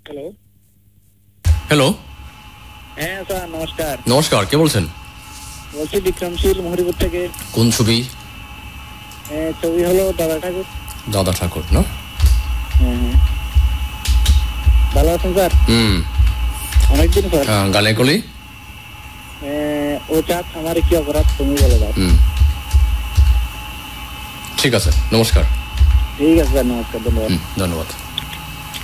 Hello hello, হ্যাঁ sir নমস্কার। নমস্কার, কে বলছেন? বলছি বিক্রমশীল মহরিপুর থেকে। কোন ছবি? ছবি হলো দাদা ঠাকুর। দাদা ঠাকুর না? হ্যাঁ, ভালো আছেন স্যার? অনেকদিন পর। গানে কলি ও চাঁদ আমার কি অপরাধ তুমি বলে দাও। ঠিক আছে, নমস্কার। ঠিক আছে স্যার, নমস্কার, ধন্যবাদ। ধন্যবাদ।